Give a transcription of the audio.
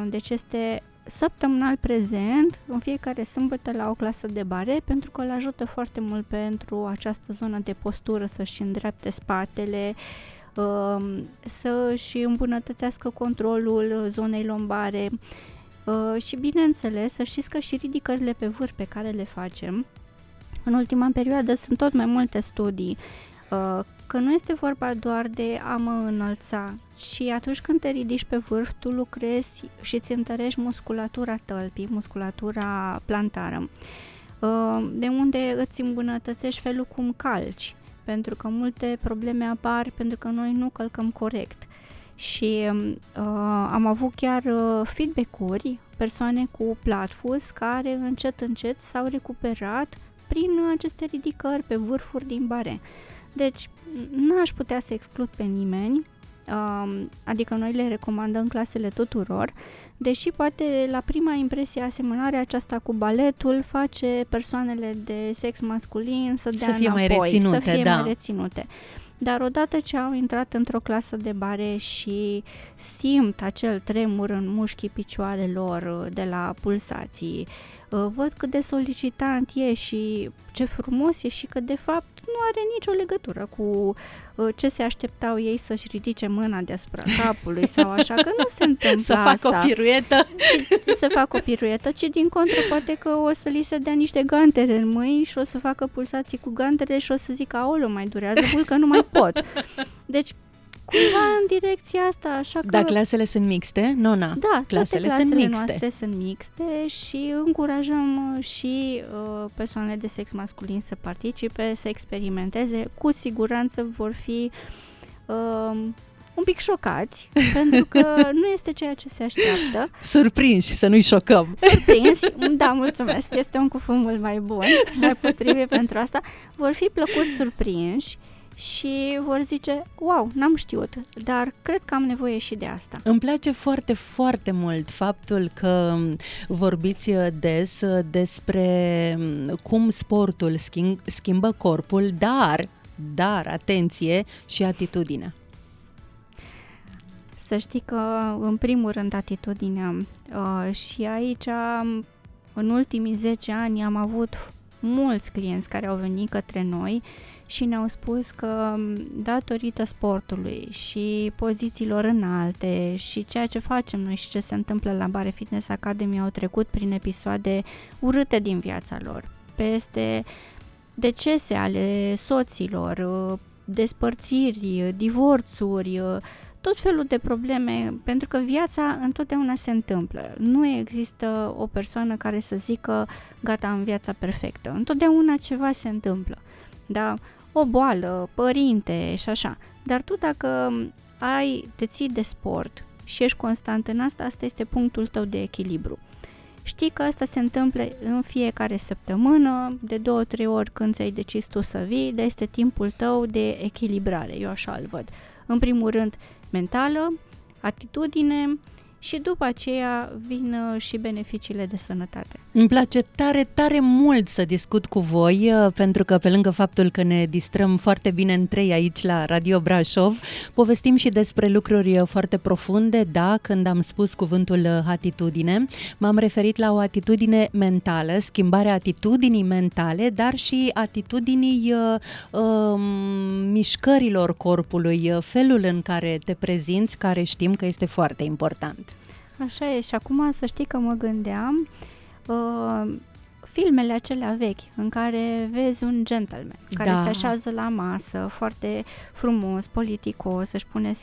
Deci este săptămânal prezent în fiecare sâmbătă la o clasă de bare, pentru că îl ajută foarte mult pentru această zonă de postură, să-și îndrepte spatele, să-și îmbunătățească controlul zonei lombare și, bineînțeles, să știți că și ridicările pe vârf pe care le facem în ultima perioadă sunt tot mai multe studii că nu este vorba doar de a mă înălța, ci atunci când te ridici pe vârf, tu lucrezi și îți întărești musculatura tălpii, musculatura plantară, de unde îți îmbunătățești felul cum calci, pentru că multe probleme apar pentru că noi nu călcăm corect. Și am avut chiar feedback-uri, persoane cu platfus care încet s-au recuperat prin aceste ridicări pe vârfuri din bare. Deci n-aș putea să exclud pe nimeni, adică noi le recomandăm clasele tuturor, deși poate la prima impresie asemănarea aceasta cu baletul face persoanele de sex masculin să dea fie înapoi, mai reținute, să fie mai reținute. Dar odată ce au intrat într-o clasă de bare și simt acel tremur în mușchii picioarelor de la pulsații, văd cât de solicitant e și ce frumos e și că de fapt nu are nicio legătură cu ce se așteptau ei să-și ridice mâna deasupra capului sau așa, că nu se întâmplă să facă o piruetă. Să facă o piruetă, ci din contră poate că o să li se dea niște gantere în mâini și o să facă pulsații cu gantere și o să zică, aoleu, mai durează mult că nu mai pot. Deci cumva în direcția asta, așa că... Dar clasele sunt mixte, Nona? Da, clasele sunt mixte. noastre sunt mixte și încurajăm și persoanele de sex masculin să participe, să experimenteze. Cu siguranță vor fi un pic șocați, pentru că nu este ceea ce se așteaptă. Surprinși, să nu-i șocăm. Surprinși, da, mulțumesc, este un cuvânt mult mai bun, mai potrivit pentru asta. Vor fi plăcut surprinși și vor zice, wow, n-am știut, dar cred că am nevoie și de asta. Îmi place foarte, foarte mult faptul că vorbiți des despre cum sportul schimbă corpul, dar, atenție, și atitudinea. Să știi că, în primul rând, atitudinea. Și aici, în ultimii 10 ani, am avut mulți clienți care au venit către noi și ne-au spus că, datorită sportului și pozițiilor înalte și ceea ce facem noi și ce se întâmplă la Bare Fitness Academy, au trecut prin episoade urâte din viața lor, peste decese ale soților, despărțiri, divorțuri, tot felul de probleme, pentru că viața întotdeauna se întâmplă. Nu există o persoană care să zică, gata, am viața perfectă. Întotdeauna ceva se întâmplă. Da? O boală, părinte și așa. Dar tu dacă te ții de sport și ești constant în asta, asta este punctul tău de echilibru. Știi că asta se întâmplă în fiecare săptămână, de 2-3 ori când ți-ai decis tu să vii, dar este timpul tău de echilibrare, eu așa îl văd. În primul rând, mentală, atitudine și după aceea vin și beneficiile de sănătate. Îmi place tare, tare mult să discut cu voi, pentru că pe lângă faptul că ne distrăm foarte bine în trei aici la Radio Brașov, povestim și despre lucruri foarte profunde. Da, când am spus cuvântul atitudine, m-am referit la o atitudine mentală, schimbarea atitudinii mentale, dar și atitudinii mișcărilor corpului, felul în care te prezinți, care știm că este foarte important. Așa e, și acum să știi că mă gândeam filmele acelea vechi în care vezi un gentleman care se așează la masă foarte frumos, politicos, își pune